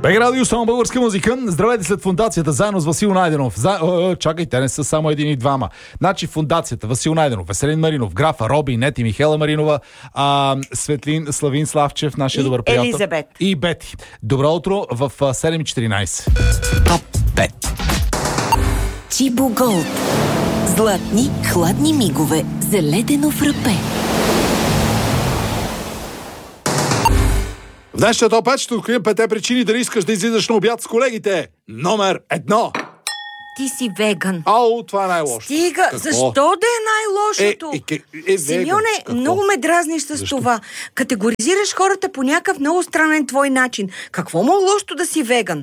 БГ Радио, само българска музика. Здравейте след фундацията, заедно с Васил Найденов. Чакайте, не са само един и двама. Значи фундацията, Васил Найденов, Веселин Маринов, Графа, Роби, Нети, Михела Маринова, Светлин, Славин Славчев, нашия добър приятел. Елизабет. И Бети. Добро утро в 7:14. Топ 5. Чибо Голд. Златни, хладни мигове за ледено фрапе. В днешния топ 5 ще открием 5 причини да не искаш да излизаш на обяд с колегите. Номер 1. Ти си веган. Ау, това е най-лошо. Стига, Какво? защо да е най-лошото? Симеоне, много ме дразниш с това. Категоризираш хората по някакъв много странен твой начин. Какво му е лошото да си веган?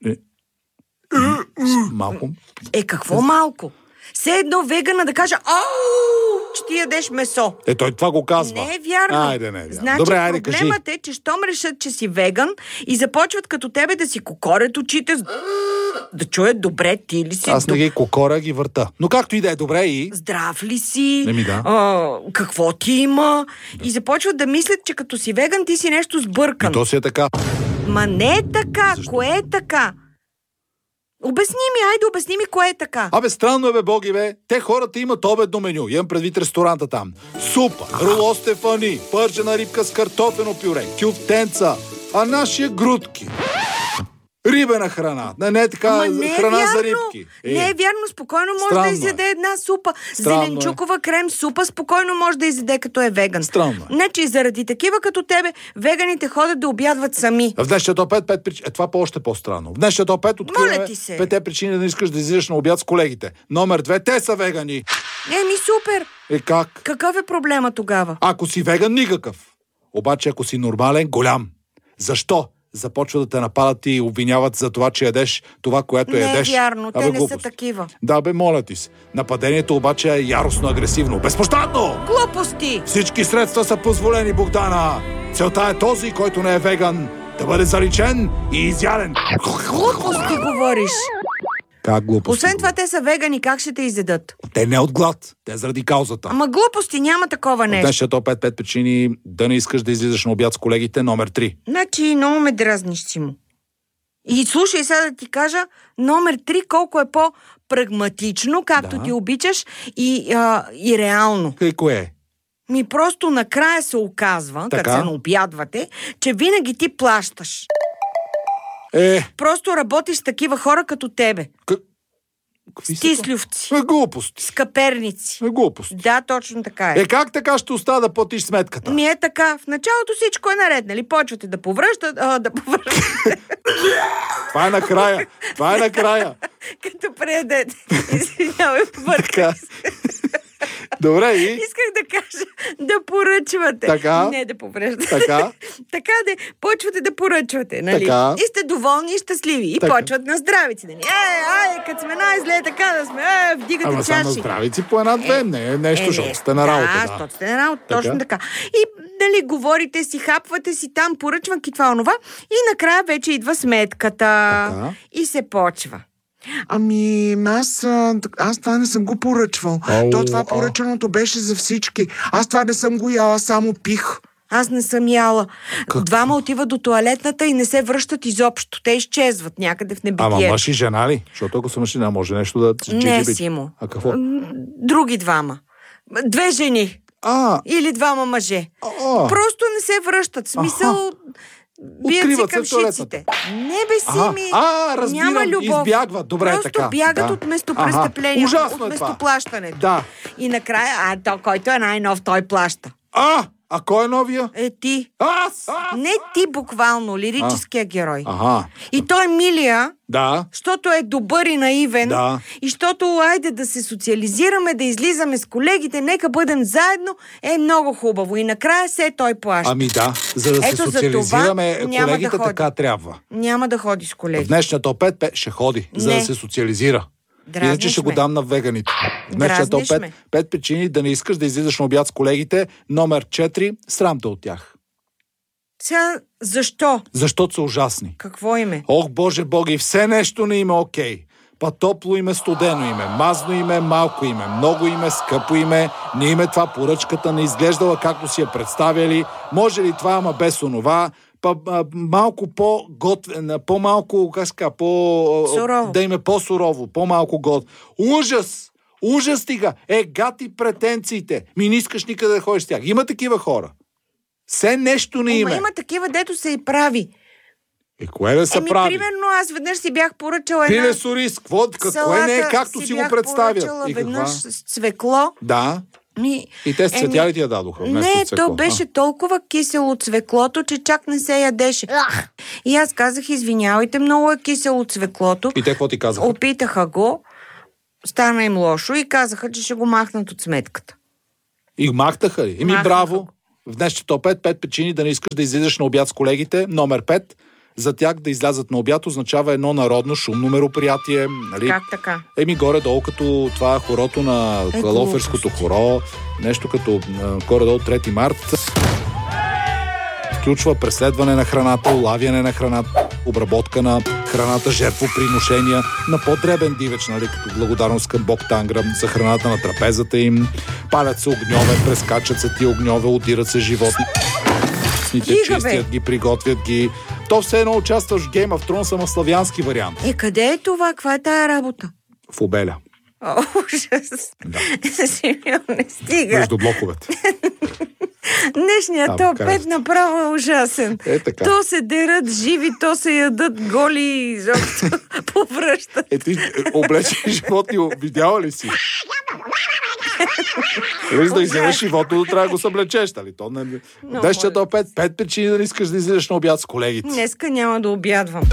Малко. Какво малко? Все едно вегана да каже, че ти ядеш месо. Той това го казва. Не е вярно. Айде, не е вярно. Значи, добре, айде, проблемът кажи. е, че щом решат, че си веган и започват като тебе да си кокорят очите, да чуят добре ти ли си. Аз не ги кокоря, ги върта. Но както и да е, добре и... Здрав ли си? Да. Какво ти има? И започват да мислят, че като си веган ти си нещо сбъркан. И то си е така. Ма не е така. Защо? Кое е така? Обясни ми кое е така. Странно е, Боги, Те хората имат обедно меню. Имам предвид ресторанта там. Супа, руло Стефани, пържена рибка с картофено пюре, кюфтенца, а нашия грудки. Рибена храна. Не е така храна за рибки. Не е вярно. Спокойно може да изяде една супа. Зеленчукова крем супа спокойно може да изяде, като е веган. Странно е. Значи заради такива като тебе, веганите ходят да обядват сами. В днешния топ 5 причини. Това още по-странно. В днешния топ 5 откриваме 5 причини да не искаш да излизаш на обяд с колегите. Номер 2. Те са вегани. Супер. Как? Какъв е проблема тогава? Ако си веган, никакъв. Обаче, ако си нормален, голям. Защо? Започва да те нападат и обвиняват за това, че ядеш това, което ядеш. Не е вярно, те не са такива. Да, моля ти се. Нападението обаче е яростно, агресивно, безпощадно! Глупости! Всички средства са позволени, Богдана! Целта е този, който не е веган, да бъде заличен и изяден. Глупости говориш! Как глупости? Освен това, те са вегани, как ще те изядат? Те не от глад, те заради каузата. Ама глупости, няма такова нещо. Днес топ 5 причини да не искаш да излизаш на обяд с колегите. Номер 3. Значи, много ме дразниш, Симо. И слушай сега да ти кажа, номер 3 колко е по-прагматично, както ти обичаш, и реално. Кое? Просто накрая се оказва, като се наобядвате, че винаги ти плащаш. Просто работиш с такива хора като тебе. Стислювци. Глупости. Скъперници. Глупости. Да, точно така е. Как така ще остава да платиш сметката? Е така. В началото всичко е наред, нали? Почвате да повръщате. Това е накрая. Като преядете. Извинявай, бърках. Добре, и? Исках да кажа да поръчвате. Така? Не да повреждате. Така? Така почвате да поръчвате, нали? Така? И сте доволни и щастливи. И почват на здравици, нали? Като сме най-зле, така да сме. Вдигате чаши. Ама само здравици по една-две, не е нещо, защото сте на работа. Да, защото сте на работа, точно така. И, нали, говорите си, хапвате си там, поръчванки това, онова. И накрая вече идва сметката. Така? И се почва. Аз това не съм го поръчвал. Това поръчаното беше за всички. Аз това не съм го яла, само пих. Аз не съм яла. Двама отиват до тоалетната и не се връщат изобщо. Те изчезват някъде в небитие. Ама мъж и жена ли? Защото ако са мъжи, може нещо да... Не, Симо. А какво? Други двама. 2 жени. Или 2 мъже. Просто не се връщат. Смисъл... Бият си къмшиците. Не бе, Сими. Няма любов. Избягват. Добре, просто така. Бягат от местопрестъплението. Ужасно от е това. местоплащането. Да. И накрая, който е най-нов, той плаща. А кой е новия? Ти. Аз! Не ти буквално, лирическия герой. Ага. И той милия, да, защото е добър и наивен. Да. И защото айде да се социализираме, да излизаме с колегите, нека бъдем заедно, е много хубаво. И накрая се той плаща. За да се социализираме, колегите така трябва. Няма да ходи с колеги. В днешния топ 5 ще ходи, за да се социализира. Иначе ще го дам на веганите. Днес топ 5 причини да не искаш да излизаш на обяд с колегите. Номер 4. Срамта от тях. Сега, защо? Защото са ужасни. Какво им е? Ох, Боже Боги, все нещо не им е окей. Па топло име, студено име, мазно име, малко име, много име, скъпо име, не име това поръчката, не изглеждала както си я представяли, може ли това, ама без онова, малко по-готвена, по-малко, сурово. Да им е по-сурово, по-малко Ужас! Ужас стига! Гати претенциите. Не искаш никъде да ходиш с тях. Има такива хора. Все нещо не има. Има такива, дето се и прави. Кое да се прави? Примерно, аз веднъж си бях поръчала Пиле с ориз. Кое не е както си го представят? Веднъж с цвекло. Да. И те с цветя ли ти я дадоха? Не, то беше толкова кисело цвеклото, че чак не се ядеше. И аз казах, извинявайте, много е кисело цвеклото. И те какво ти казаха? Опитаха го, стана им лошо и казаха, че ще го махнат от сметката. И махнаха ли? Браво! В днешния топ 5 причини да не искаш да излизаш на обяд с колегите. Номер 5. За тях да излязат на обяд означава едно народно шумно мероприятие. Нали? Как така? Горе-долу като това хорото на Калоферското хоро, нещо като горе-долу 3 март. Включва преследване на храната, улавяне на храната, обработка на храната, жертвоприношения на по-дребен дивеч, нали, като благодарност към Бог Тангра за храната на трапезата им. Палят се огньове, прескачат се тия огньове, удират се животни. Чистят ги, приготвят ги. То все едно участваш в Game of Thrones, ама славянски вариант. Къде е това? Каква е тая работа? В Обеля. Ужас. Да. Симеон, не стига. Между блоковете. Днешният топ 5 направо е ужасен. Така. То се дерат живи, то се ядат голи и изобщо повръщат. Ти облечени животни, видяла ли си? За да изядеш животно, трябва да го съблечеш, нали? Днешният топ 5 причини да не искаш да излизаш на обяд с колегите. Днеска няма да обядвам.